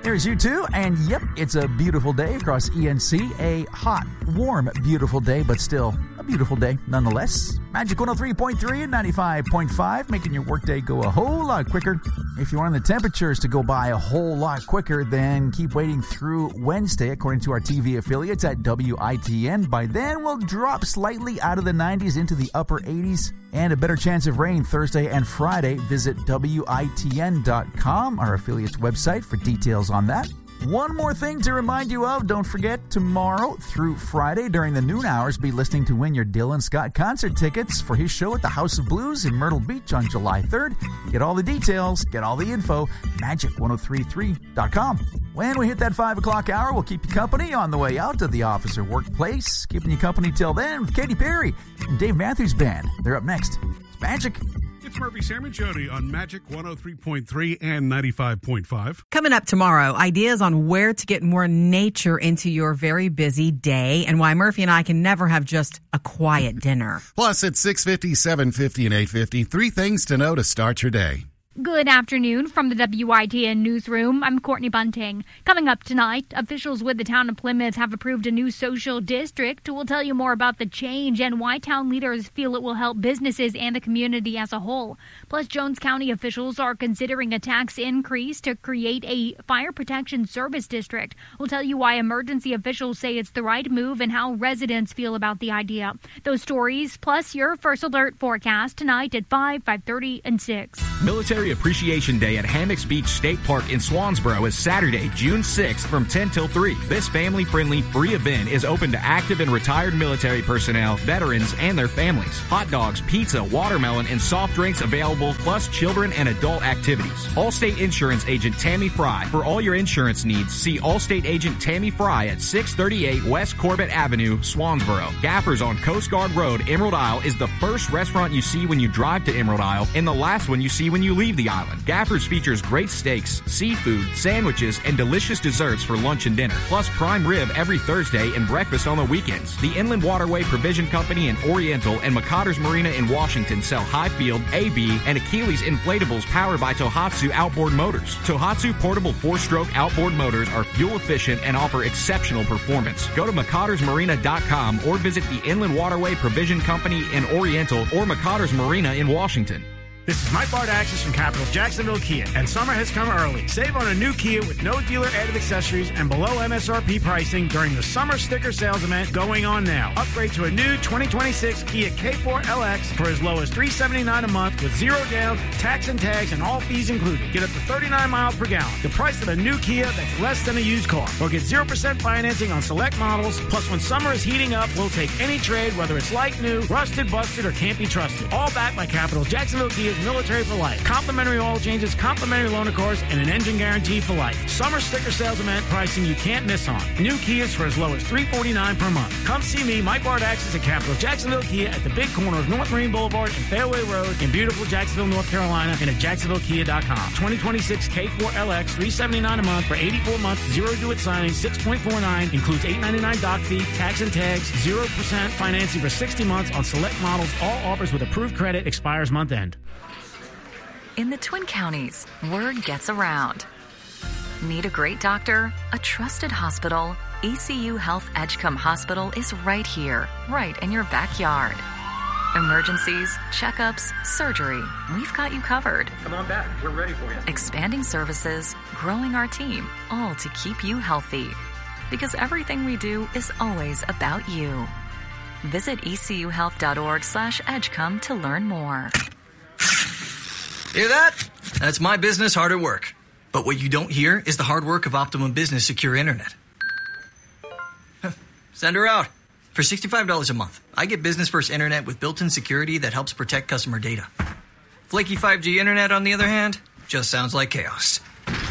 There's you too, and yep, it's a beautiful day across ENC. A hot, warm, beautiful day, but still a beautiful day nonetheless. Magic 103.3 and 95.5, making your workday go a whole lot quicker. If you want the temperatures to go by a whole lot quicker, then keep waiting through Wednesday, according to our TV affiliates at WITN. By then, we'll drop slightly out of the 90s into the upper 80s, and a better chance of rain Thursday and Friday. Visit WITN.com, our affiliate's website, for details on that. One more thing to remind you of. Don't forget, tomorrow through Friday during the noon hours, be listening to win your Dylan Scott concert tickets for his show at the House of Blues in Myrtle Beach on July 3rd. Get all the details, get all the info, magic1033.com. When we hit that 5 o'clock hour, we'll keep you company on the way out to the office or workplace. Keeping you company till then with Katy Perry and Dave Matthews Band. They're up next. It's Magic. It's Murphy, Sam, and Jody on Magic 103.3 and 95.5. Coming up tomorrow, ideas on where to get more nature into your very busy day and why Murphy and I can never have just a quiet dinner. Plus, at 6:50, 7:50, and 8:50, 3 things to know to start your day. Good afternoon from the WITN newsroom. I'm Courtney Bunting. Coming up tonight, officials with the town of Plymouth have approved a new social district. We'll tell you more about the change and why town leaders feel it will help businesses and the community as a whole. Plus, Jones County officials are considering a tax increase to create a fire protection service district. We'll tell you why emergency officials say it's the right move and how residents feel about the idea. Those stories, plus your First Alert forecast tonight at 5, 5:30, and 6. Military Appreciation Day at Hammocks Beach State Park in Swansboro is Saturday, June 6th from 10 till 3. This family-friendly free event is open to active and retired military personnel, veterans, and their families. Hot dogs, pizza, watermelon, and soft drinks available, plus children and adult activities. Allstate Insurance Agent Tammy Fry. For all your insurance needs, see Allstate Agent Tammy Fry at 638 West Corbett Avenue, Swansboro. Gaffers on Coast Guard Road, Emerald Isle is the first restaurant you see when you drive to Emerald Isle and the last one you see when you leave the island. Gaffers features great steaks, seafood, sandwiches, and delicious desserts for lunch and dinner, plus prime rib every Thursday and breakfast on the weekends. The Inland Waterway Provision Company in Oriental and McCotter's Marina in Washington sell Highfield, AB, and Achilles inflatables powered by Tohatsu outboard motors. Tohatsu portable 4-stroke outboard motors are fuel efficient and offer exceptional performance. Go to McCottersMarina.com or visit the Inland Waterway Provision Company in Oriental or McCotter's Marina in Washington. This is Mike Bardaxis from Capital Jacksonville Kia, and summer has come early. Save on a new Kia with no dealer added accessories and below MSRP pricing during the summer sticker sales event going on now. Upgrade to a new 2026 Kia K4 LX for as low as $379 a month with zero down, tax and tags, and all fees included. Get up to 39 miles per gallon. The price of a new Kia that's less than a used car. Or get 0% financing on select models. Plus, when summer is heating up, we'll take any trade, whether it's like new, rusted, busted, or can't be trusted. All backed by Capital Jacksonville Kia. Military for life. Complimentary oil changes, complimentary loaner cars, and an engine guarantee for life. Summer sticker sales event pricing you can't miss on. New Kias for as low as $349 per month. Come see me, Mike Bardaxis at Capital Jacksonville Kia at the big corner of North Marine Boulevard and Fairway Road in beautiful Jacksonville, North Carolina, and at JacksonvilleKia.com. 2026 K4 LX, $379 a month for 84 months, zero due at signing, 6.49, includes $899 doc fee, tax and tags, 0% financing for 60 months on select models. All offers with approved credit, expires month end. In the Twin Counties, word gets around. Need a great doctor? A trusted hospital? ECU Health Edgecombe Hospital is right here, right in your backyard. Emergencies, checkups, surgery, we've got you covered. Come on back, we're ready for you. Expanding services, growing our team, all to keep you healthy. Because everything we do is always about you. Visit ecuhealth.org/Edgecombe to learn more. Hear that? That's my business hard at work. But what you don't hear is the hard work of Optimum Business Secure Internet. Send her out. For $65 a month, I get business-first internet with built-in security that helps protect customer data. Flaky 5G internet, on the other hand, just sounds like chaos.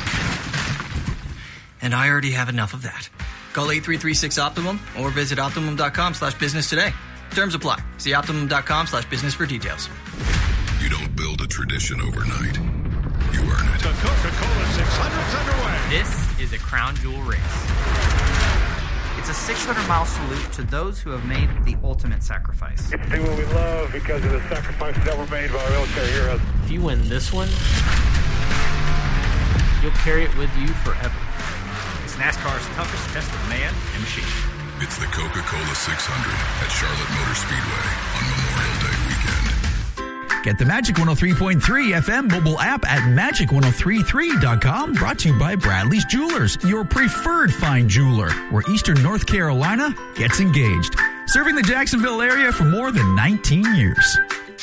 And I already have enough of that. Call 8336-OPTIMUM or visit Optimum.com/business today. Terms apply. See Optimum.com/business for details. You don't build a tradition overnight. You earn it. The Coca-Cola 600's underway. This is a crown jewel race. It's a 600-mile salute to those who have made the ultimate sacrifice. Get to do what we love because of the sacrifices that were made by our military heroes. If you win this one, you'll carry it with you forever. It's NASCAR's toughest test of man and machine. It's the Coca-Cola 600 at Charlotte Motor Speedway on Memorial Day weekend. Get the Magic 103.3 FM mobile app at magic1033.com. Brought to you by Bradley's Jewelers, your preferred fine jeweler, where Eastern North Carolina gets engaged. Serving the Jacksonville area for more than 19 years.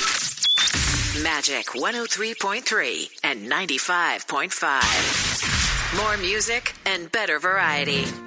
Magic 103.3 and 95.5. More music and better variety.